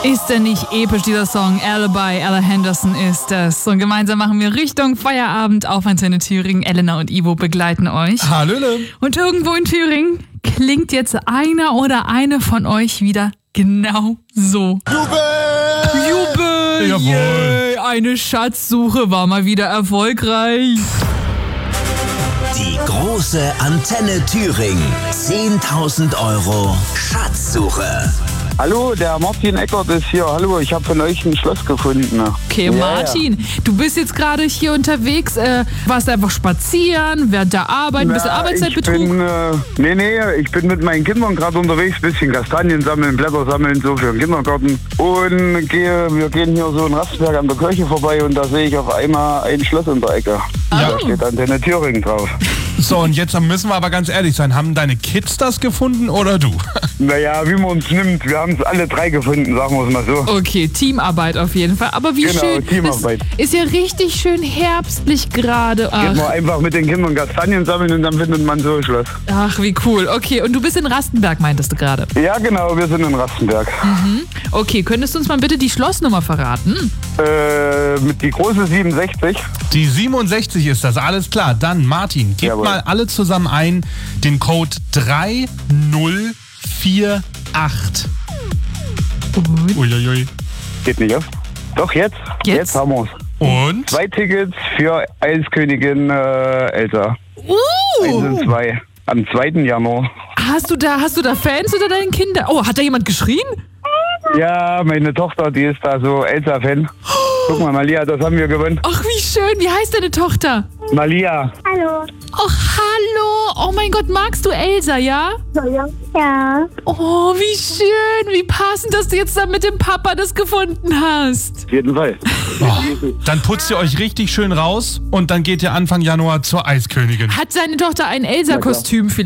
Ist denn nicht episch, dieser Song? Alibi, Ella Henderson ist das. Und gemeinsam machen wir Richtung Feierabend auf Antenne Thüringen. Elena und Ivo begleiten euch. Hallöle. Und irgendwo in Thüringen klingt jetzt einer oder eine von euch wieder genau so. Jubel! Jubel! Jawohl. Yay, eine Schatzsuche war mal wieder erfolgreich. Die große Antenne Thüringen. 10.000 Euro Schatzsuche. Hallo, der Martin Eckert ist hier. Hallo, ich habe von euch ein Schloss gefunden. Okay, Martin, du bist jetzt gerade hier unterwegs, warst einfach spazieren, während der Arbeit, ein bisschen Arbeitszeitbetrug? Ich bin mit meinen Kindern gerade unterwegs, bisschen Kastanien sammeln, Blätter sammeln, so für den Kindergarten. Und wir gehen hier so in Rastenberg an der Kirche vorbei und da sehe ich auf einmal ein Schloss in der Ecke. Da steht Antenne Thüringen drauf. So, und jetzt müssen wir aber ganz ehrlich sein. Haben deine Kids das gefunden oder du? Naja, wie man uns nimmt, wir haben es alle drei gefunden, sagen wir es mal so. Okay, Teamarbeit auf jeden Fall. Aber wie Genau, schön. Teamarbeit. Das ist ja richtig schön herbstlich gerade. Geht man einfach mit den Kindern Kastanien sammeln und dann findet man so ein Schloss. Ach, wie cool. Okay, und du bist in Rastenberg, meintest du gerade? Ja, genau, wir sind in Rastenberg. Okay, könntest du uns mal bitte die Schlossnummer verraten? Mit die große 67. Die 67 ist das, alles klar. Dann, Martin, gib Jawohl. mal alle zusammen ein den Code 3048. Uiuiui. Geht nicht auf. Doch, jetzt. Jetzt haben wir's. Und? 2 Tickets für Eiskönigin Elsa. 1 und 2. Am 2. Januar. Hast du da Fans unter deinen Kindern? Oh, hat da jemand geschrien? Ja, meine Tochter, die ist da so Elsa-Fan. Guck mal, Malia, das haben wir gewonnen. Ach, wie schön. Wie heißt deine Tochter? Malia. Hallo. Oh, hallo. Oh mein Gott, magst du Elsa, ja? Ja. Oh, wie schön. Wie passend, dass du jetzt da mit dem Papa das gefunden hast. Auf jeden Fall. Dann putzt ihr euch richtig schön raus und dann geht ihr Anfang Januar zur Eiskönigin. Hat seine Tochter ein Elsa-Kostüm vielleicht?